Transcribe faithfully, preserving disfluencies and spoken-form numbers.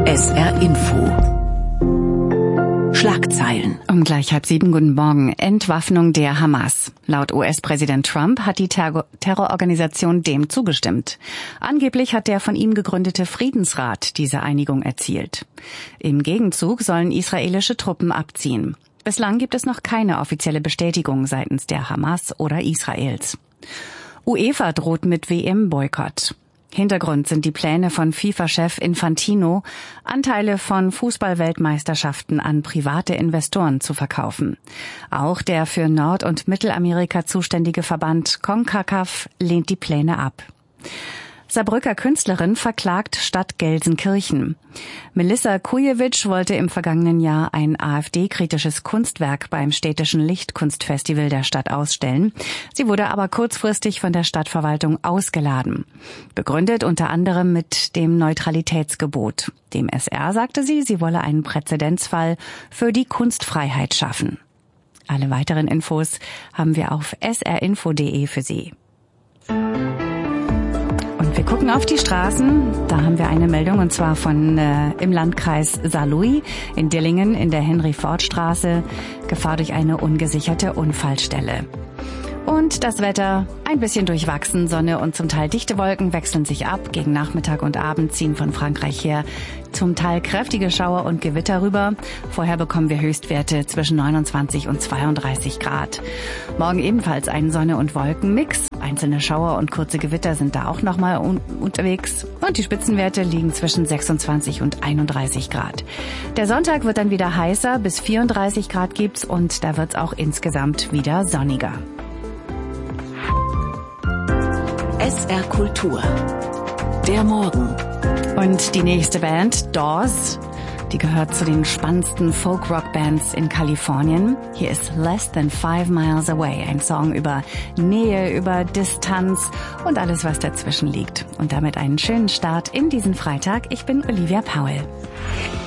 S R Info. Schlagzeilen. Um gleich halb sieben, guten Morgen. Entwaffnung der Hamas. Laut U S-Präsident Trump hat die Ter- Terrororganisation dem zugestimmt. Angeblich hat der von ihm gegründete Friedensrat diese Einigung erzielt. Im Gegenzug sollen israelische Truppen abziehen. Bislang gibt es noch keine offizielle Bestätigung seitens der Hamas oder Israels. UEFA droht mit W M-Boykott. Hintergrund sind die Pläne von FIFA-Chef Infantino, Anteile von Fußball-Weltmeisterschaften an private Investoren zu verkaufen. Auch der für Nord- und Mittelamerika zuständige Verband CONCACAF lehnt die Pläne ab. Saarbrücker Künstlerin verklagt Stadt Gelsenkirchen. Melissa Kujewitsch wollte im vergangenen Jahr ein AfD-kritisches Kunstwerk beim städtischen Lichtkunstfestival der Stadt ausstellen. Sie wurde aber kurzfristig von der Stadtverwaltung ausgeladen. Begründet unter anderem mit dem Neutralitätsgebot. Dem S R sagte sie, sie wolle einen Präzedenzfall für die Kunstfreiheit schaffen. Alle weiteren Infos haben wir auf s r info punkt d e für Sie. Wir gucken auf die Straßen. Da haben wir eine Meldung, und zwar von äh, im Landkreis Saarlouis in Dillingen in der Henry-Ford-Straße. Gefahr durch eine ungesicherte Unfallstelle. Und das Wetter ein bisschen durchwachsen. Sonne und zum Teil dichte Wolken wechseln sich ab. Gegen Nachmittag und Abend ziehen von Frankreich her zum Teil kräftige Schauer und Gewitter rüber. Vorher bekommen wir Höchstwerte zwischen neunundzwanzig und zweiunddreißig Grad. Morgen ebenfalls ein Sonne- und Wolkenmix. Einzelne Schauer und kurze Gewitter sind da auch nochmal un- unterwegs. Und die Spitzenwerte liegen zwischen sechsundzwanzig und einunddreißig Grad. Der Sonntag wird dann wieder heißer, bis vierunddreißig Grad gibt's, und da wird's auch insgesamt wieder sonniger. S R Kultur. Der Morgen. Und die nächste Band, Dawes, die gehört zu den spannendsten Folk-Rock-Bands in Kalifornien. Hier ist Less Than Five Miles Away, ein Song über Nähe, über Distanz und alles, was dazwischen liegt. Und damit einen schönen Start in diesen Freitag. Ich bin Olivia Powell.